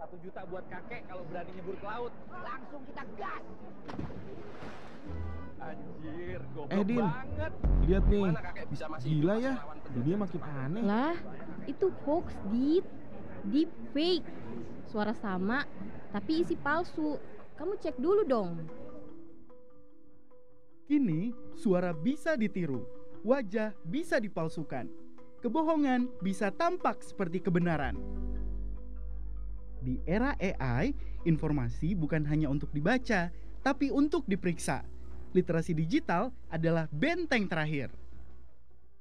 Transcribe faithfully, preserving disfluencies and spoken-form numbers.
Satu juta buat kakek kalau berani nyebur ke laut. Langsung kita gas. Anjir, goblok Eh, Din. banget. Lihat nih, Mana kakek bisa masih gila hidup ya, melawan penduduk dunia yang makin cepat? aneh. Lah, itu hoax, Dit. Deep fake. Suara sama, tapi isi palsu. Kamu cek dulu dong. Kini, suara bisa ditiru, wajah bisa dipalsukan, kebohongan bisa tampak seperti kebenaran. Di era A I, informasi bukan hanya untuk dibaca, tapi untuk diperiksa. Literasi digital adalah benteng terakhir.